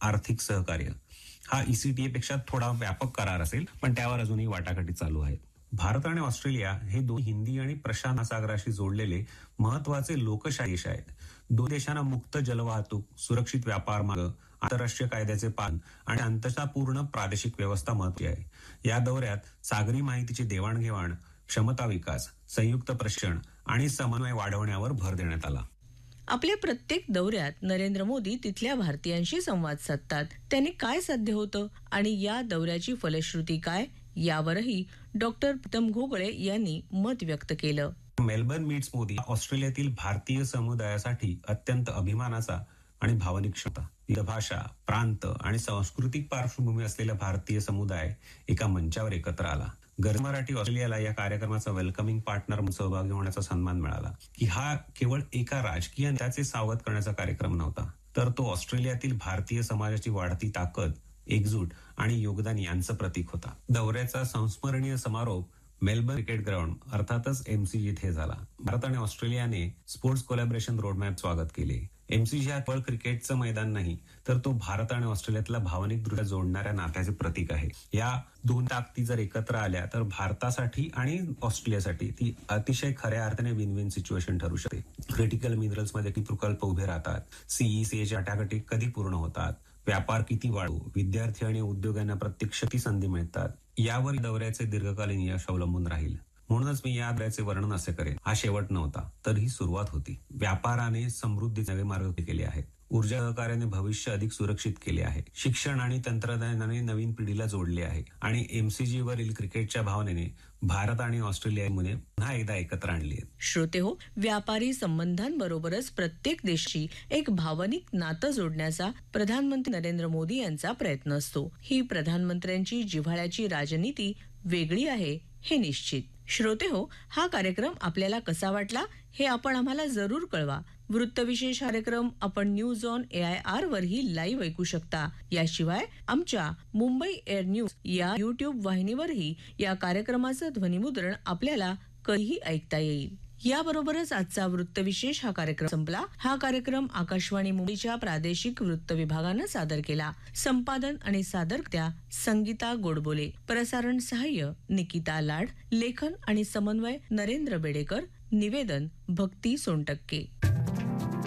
आर्थिक सहकार्य हा ECTA पेक्षा थोडा व्यापक करार असेल, पण त्यावर अजूनही वाटाघाटी चालू आहेत. भारत आणि ऑस्ट्रेलिया हे दोन हिंदी आणि प्रशांत महासागराशी जोडलेले महत्वाचे लोकशाही देश आहेत. दोन देशांना मुक्त जलवाहतूक, सुरक्षित व्यापार मार्ग, आंतरराष्ट्रीय कायद्याचे पालन आणि अंतःपूर्ण प्रादेशिक व्यवस्था महत्वाची आहे. या दौऱ्यात सागरी माहितीची देवाणघेवाण, क्षमता विकास, संयुक्त प्रशिक्षण आणि समन्वय वाढवण्यावर भर देण्यात आला. आपल्या प्रत्येक दौऱ्यात नरेंद्र मोदी तिथल्या भारतीयांशी संवाद साधतात. त्यांनी काय साध्य होतं आणि या दौऱ्याची फलश्रुती काय, यावरही डॉक्टर प्रीतम घोगळे यांनी मत व्यक्त केलं. मेलबर्न मीट्स मोदी ऑस्ट्रेलियातील भारतीय समुदायासाठी अत्यंत अभिमानाचा आणि भावनिक क्षमता. विविध भाषा, प्रांत आणि सांस्कृतिक पार्श्वभूमी असलेला भारतीय समुदाय एका मंचावर एकत्र आला. गरज मराठी ऑस्ट्रेलियाला या कार्यक्रमाचा वेलकमिंग पार्टनर म्हणून सहभागी होण्याचा सन्मान मिळाला. की हा केवळ एका राजकीय नेत्याचे स्वागत करण्याचा कार्यक्रम नव्हता, तर तो ऑस्ट्रेलियातील भारतीय समाजाची वाढती ताकद, एकजूट आणि योगदान यांचं प्रतीक होता. दौऱ्याचा संस्मरणीय समारोप मेलबर्न क्रिकेट ग्राउंड अर्थातच MCG इथे झाला. भारत आणि ऑस्ट्रेलियाने स्पोर्ट्स कोलॅबरेशन रोडमॅप स्वागत केले. MCG हा केवळ क्रिकेटचं मैदान नाही, तर तो भारत आणि ऑस्ट्रेलियातला भावनिकदृष्ट्या जोडणाऱ्या नात्याचे प्रतीक आहे. या दोन ताकदी जर एकत्र आल्या तर भारतासाठी आणि ऑस्ट्रेलियासाठी ती अतिशय खऱ्या अर्थाने विन विन सिच्युएशन ठरू शकते. क्रिटिकल मिनरल्स मध्ये किती प्रकल्प उभे राहतात, CECAच्या अटाकटी कधी पूर्ण होतात, व्यापार किती वाढू, विद्यार्थी आणि उद्योगांना प्रत्यक्ष किती संधी मिळतात, यावर दौऱ्याचे दीर्घकालीन यश अवलंबून राहील. म्हणूनच मी या दौऱ्याचे वर्णन असे करेन, हा शेवट नव्हता, तर ही सुरुवात होती. व्यापाराने समृद्धीचे नवे मार्ग केले आहेत. ऊर्जा सहकार्याने भविष्य अधिक सुरक्षित केले आहे. शिक्षण आणि तंत्रज्ञानाने नवीन पिढीला जोडले आहे. आणि MCG वरील क्रिकेटच्या भावनेने भारत आणि ऑस्ट्रेलियाने पुन्हा एकदा एकत्र आणली आहेत. श्रोते हो, व्यापारी संबंधांबरोबरच प्रत्येक देशाची एक भावनिक नातं जोडण्याचा प्रधानमंत्री नरेंद्र मोदी यांचा प्रयत्न असतो. ही प्रधानमंत्र्यांची जिव्हाळ्याची राजनीती वेगळी आहे हे निश्चित. श्रोते हो, हा कार्यक्रम आपल्याला कसा वाटला हे आपण आम्हाला जरूर कळवा. वृत्तविशेष कार्यक्रम आपण न्यूज ऑन AIR वरही लाईव्ह ऐकू शकता. याशिवाय आमच्या मुंबई एअर न्यूज या YouTube वाहिनीवरही या कार्यक्रमाचं ध्वनिमुद्रण आपल्याला कधीही ऐकता येईल. याबरोबरच आजचा वृत्तविशेष हा कार्यक्रम संपला. हा कार्यक्रम आकाशवाणी मुंबईच्या प्रादेशिक वृत्त विभागानं सादर केला. संपादन आणि सादरकर्त्या संगीता गोडबोले, प्रसारण सहाय्य निकिता लाड, लेखन आणि समन्वय नरेंद्र बेडेकर, निवेदन भक्ती सोनटक्के.